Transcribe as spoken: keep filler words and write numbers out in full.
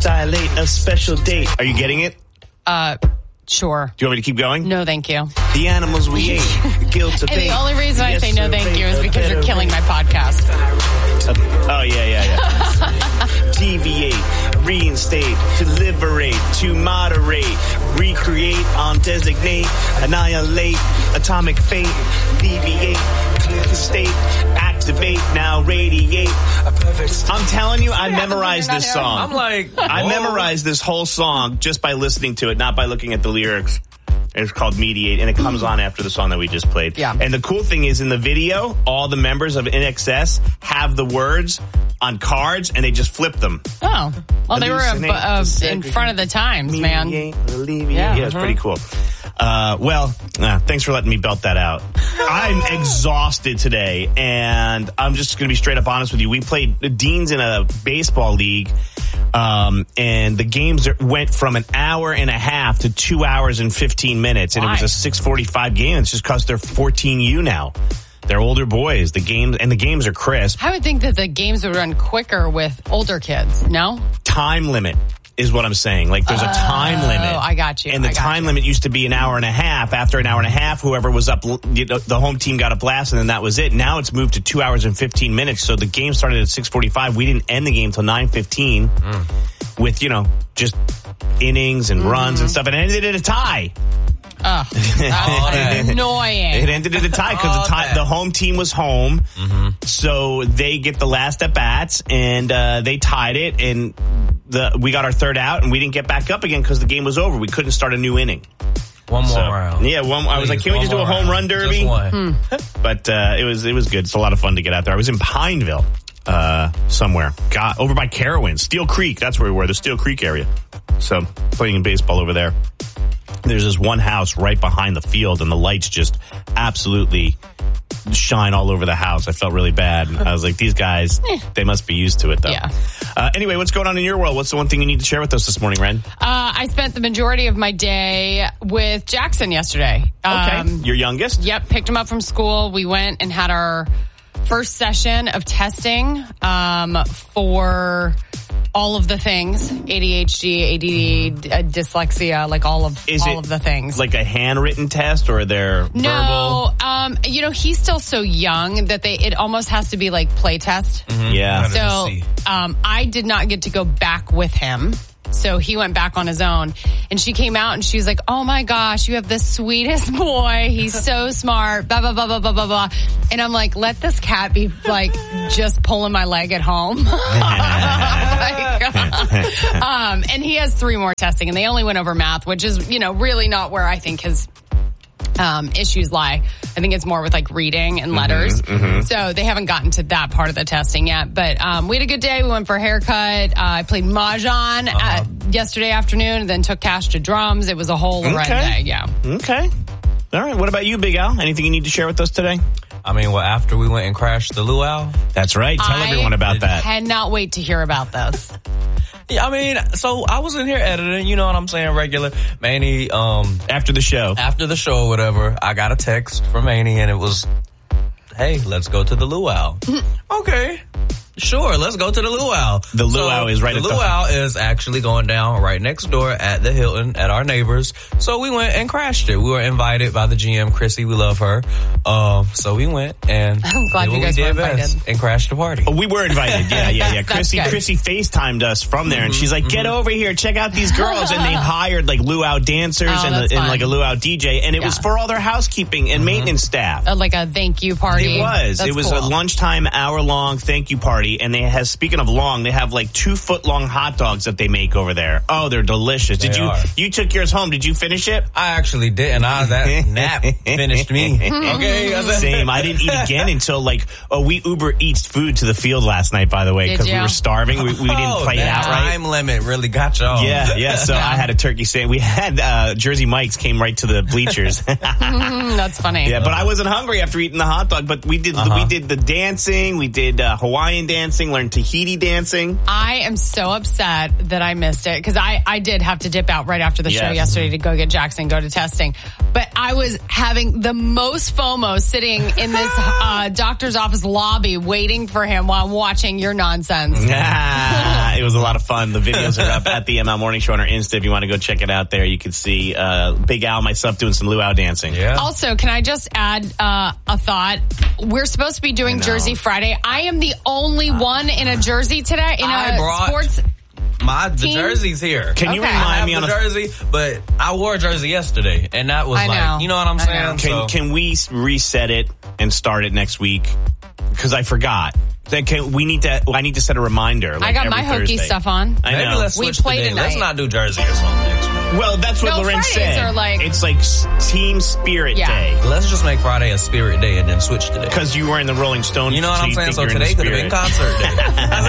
dilate a special date. Are you getting it? Uh, sure. Do you want me to keep going? No, thank you. The animals we ate, the guilt of And fate. the only reason I Yes, say no sir, thank you rape is a because you're better killing way. my podcast. Uh, oh, yeah, yeah, yeah. Deviate, reinstate, to liberate, to moderate, recreate, on designate, annihilate, atomic fate, deviate, clear the state, activate, now radiate. I'm telling you, I memorized this song. I'm like, I whoa. memorized this whole song just by listening to it, not by looking at the lyrics. It's called Mediate, and it comes on after the song that we just played. Yeah. And the cool thing is, in the video, all the members of N X S have the words on cards, and they just flip them. Oh. Well, they were uh, Hallucinate, uh, to in front of the times, man. Mediate, alleviate. Yeah. Yeah, it's pretty cool. Uh, well, uh, thanks for letting me belt that out. I'm exhausted today, and I'm just going to be straight up honest with you. We played Dean's in a baseball league, um, and the games went from an hour and a half to two hours and fifteen minutes, and Why? it was a six forty-five game. It's just because they're fourteen U now. They're older boys. The games and the games are crisp. I would think that the games would run quicker with older kids, no? Time limit is what I'm saying. Like, there's a time limit. Oh, I got you. And the I got time you. limit used to be an hour and a half. After an hour and a half, whoever was up, you know, the home team got up last, and then that was it. Now it's moved to two hours and fifteen minutes. So the game started at six forty-five. We didn't end the game till nine fifteen mm. with, you know, just innings and Mm-hmm. runs and stuff. And it ended in a tie. Oh, that's annoying. It ended in a tie because the, tie, the home team was home. Mm-hmm. So they get the last at bats, and uh, they tied it, and the we got our third out, and we didn't get back up again because the game was over. We couldn't start a new inning. One more So, round. Yeah, one. I was like, Please, can we just do a one home more run round. derby? Just one. Hmm. But uh, it was it was good. It's a lot of fun to get out there. I was in Pineville uh, somewhere, got over by Carowin, Steel Creek. That's where we were, the Steel Creek area. So playing in baseball over there. There's this one house right behind the field, and the lights just absolutely shine all over the house. I felt really bad. I was like, these guys, they must be used to it, though. Yeah. Uh, anyway, what's going on in your world? What's the one thing you need to share with us this morning, Ren? Uh, I spent the majority of my day with Jackson yesterday. Okay. Um, Your youngest? Yep, picked him up from school. We went and had our first session of testing um, for all of the things: A D H D, A D D, uh, dyslexia, like all of Is all it of the things. Like a handwritten test, or they're no, verbal? um, you know, he's still so young that they it almost has to be like play test. Mm-hmm. Yeah. So um, I did not get to go back with him. So he went back on his own, and she came out and she was like, "Oh my gosh, you have the sweetest boy. He's so smart, blah, blah, blah, blah, blah, blah, blah." And I'm like, let this cat be like just pulling my leg at home. Like, um, and he has three more testing, and they only went over math, which is, you know, really not where I think his Um, issues lie. I think it's more with like reading and letters. Mm-hmm, mm-hmm. So they haven't gotten to that part of the testing yet. But um, we had a good day. We went for a haircut. Uh, I played mahjong Uh-huh. uh, yesterday afternoon, and then took Cash to drums. It was a whole red day. Yeah. Okay. All right. What about you, Big Al? Anything you need to share with us today? I mean, well, after we went and crashed the luau. That's right. Tell I everyone about that. Cannot wait to hear about this. Yeah, I mean, so I was in here editing, you know what I'm saying, regular. Manny, um, After the show. after the show or whatever, I got a text from Manny, and it was, hey, let's go to the luau. Okay. Sure, let's go to the luau. The luau is right the at the- luau is actually going down right next door at the Hilton at our neighbors. So we went and crashed it. We were invited by the G M, Chrissy. We love her. Um, so we went and I'm glad did you what guys we were did best invited. and crashed the party. Oh, we were invited. Yeah, yeah, yeah. That's Chrissy, good. Chrissy FaceTimed us from there, and she's like, "Get over here, check out these girls." And they hired like luau dancers Oh, and, that's the, and fun. like a luau D J, and it was Yeah. for all their housekeeping and maintenance staff. Uh, like a thank you party. It was. That's it was cool. a lunchtime, hour long thank you party, and they have. Speaking of long, they have like two foot long hot dogs that they make over there. Oh, they're delicious. Did They you? are. You took yours home. Did you finish it? I actually didn't. I, that nap finished me. Okay. I said- Same. I didn't eat again until like oh, we Uber Eats food to the field last night. By the way, Did because we you? were starving. We, we didn't Oh, play it that out right. time limit really got y'all. Yeah, yeah. So I had a turkey sandwich. We had uh, Jersey Mike's came right to the bleachers. Mm, that's funny. Yeah, but I wasn't hungry after eating the hot dog. But we did Uh-huh. we did the dancing. We did uh, Hawaiian dancing. Learned Tahiti dancing. I am so upset that I missed it because I, I did have to dip out right after the show Yes. yesterday to go get Jackson, go to testing. But I was having the most FOMO sitting in this uh, doctor's office lobby waiting for him while I'm watching your nonsense. Ah, it was a lot of fun. The videos are up at the M L Morning Show on our Insta. If you want to go check it out there, you can see uh, Big Al, myself doing some luau dancing. Yeah. Also, can I just add uh, a thought? We're supposed to be doing Jersey Friday. I am the only one in a jersey today, in I a brought- sports... My the Team? jersey's here. Can you Okay. I remind have me on the a jersey, but I wore a jersey yesterday, and that was I like, know. you know what I'm I saying? know. Can, So- can we reset it and start it next week? Because I forgot. Then Can, we need to. I need to set a reminder. Like I got every my hokey Thursday. stuff on. I Maybe know. let's We switch play today. tonight. Let's not do jersey or something next week. Well, that's what No, Loren Fridays said. are like- it's like s- Team Spirit Yeah. Day. Let's just make Friday a spirit day and then switch today. Because you were in the Rolling Stone. You know what so I'm you saying? think So you're in the today could have been spirit. concert day. As